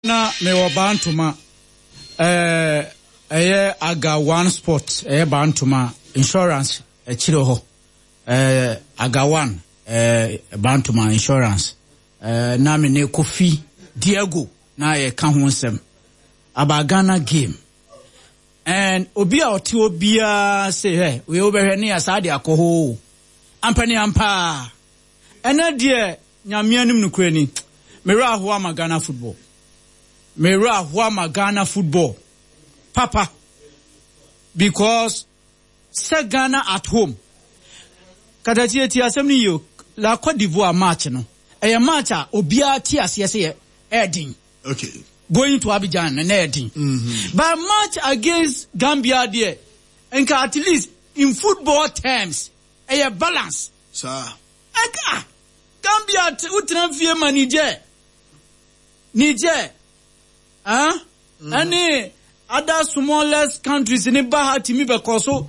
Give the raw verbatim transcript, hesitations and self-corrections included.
na me wo bantuma eh eye aga one sport eye bantuma insurance e chire ho eh aga one eh bantuma insurance eh na me ne Kofi Diego na ye ka ho nsem aba Ghana game and obi a oti obia say hey we obehwe ne asade akoho ampani ampa ena de nyame anim nukure ni mera ho ama Ghana football mera ho ama Ghana football papa because say Ghana at home kadachi eti asem ni yo la Côte d'Ivoire match no e match a obia ti ase ase edin okay going to Abidjan and edin mm-hmm. But match against Gambia there and at least in football terms a balance sir aka Gambia utranfie manager Niger ah mm-hmm. Any other smallest countries in Baha Timi because so